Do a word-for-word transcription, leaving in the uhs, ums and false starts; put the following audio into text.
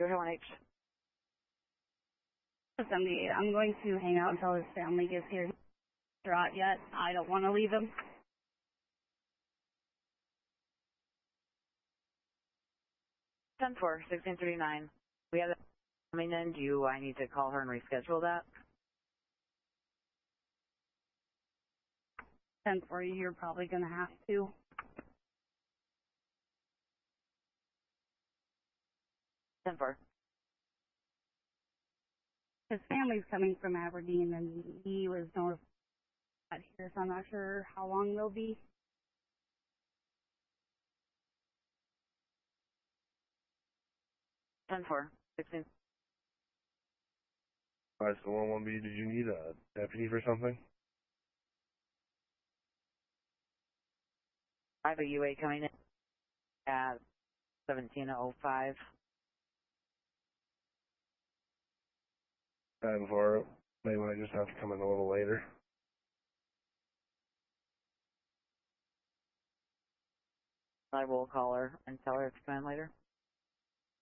one H. seventy-eight. I'm going to hang out until his family gets here. He's not distraught yet. I don't want to leave him. ten four, sixteen thirty-nine. We have that coming in. Do you, I need to call her and reschedule that? ten four, you're probably going to have to. ten four. His family's coming from Aberdeen, and he was notified here, so I'm not sure how long they'll be. ten four, sixteen. Alright, so one one B, did you need a deputy for something? I have a U A coming in at seventeen oh five. ten four, they might just have to come in a little later. I will call her and tell her to come in later.